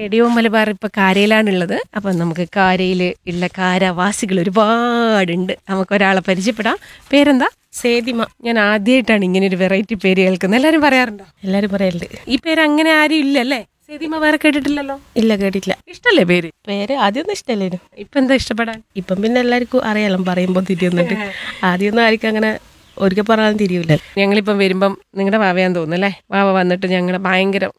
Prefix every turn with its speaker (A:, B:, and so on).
A: Radio Malabar ഇപ്പൊ കാരയിലാണുള്ളത്. അപ്പം നമുക്ക് കാരയിൽ ഉള്ള കാരാവാസികൾ ഒരുപാടുണ്ട്. നമുക്ക് ഒരാളെ പരിചയപ്പെടാം. പേരെന്താ?
B: സേതിമ.
A: ഞാൻ ആദ്യമായിട്ടാണ് ഇങ്ങനെ ഒരു വെറൈറ്റി പേര് കേൾക്കുന്നത്. എല്ലാരും പറയാറുണ്ടോ?
B: എല്ലാരും പറയലുണ്ട്.
A: ഈ പേര് അങ്ങനെ ആരും ഇല്ലല്ലേ? സേതിമ വേറെ കേട്ടിട്ടില്ലല്ലോ.
B: ഇല്ല, കേട്ടില്ല.
A: ഇഷ്ടല്ലേ പേര്?
B: പേര് ആദ്യമൊന്നും ഇഷ്ടല്ലേനു.
A: ഇപ്പൊ എന്താ ഇഷ്ടപ്പെടാൻ?
B: ഇപ്പം പിന്നെ എല്ലാവർക്കും അറിയാലോ പറയുമ്പോൾ തിരിയുന്നുണ്ട്. ആദ്യമൊന്നും ആർക്കും അങ്ങനെ ഒരിക്കൽ പറഞ്ഞാലും തിരിയൂല.
A: ഞങ്ങളിപ്പം വരുമ്പം നിങ്ങളുടെ വാവയാന്ന് തോന്നുന്നു അല്ലേ? വാവ വന്നിട്ട് ഞങ്ങൾ ഭയങ്കര